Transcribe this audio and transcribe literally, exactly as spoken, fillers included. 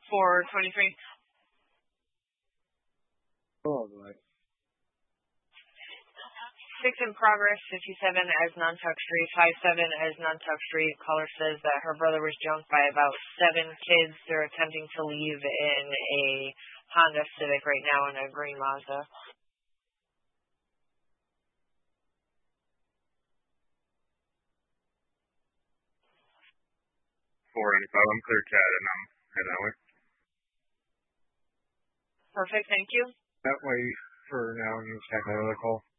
four twenty-three. Oh, boy. Six in progress, fifty-seven as Nantucket Street, five seven as Nantucket Street. Caller says that her brother was jumped by about seven kids. They're attempting to leave in a Honda Civic right now in a green Mazda. four eighty-five, I'm clear cat and I'm heading that way. Perfect, thank you. That way for now, you can check my other call.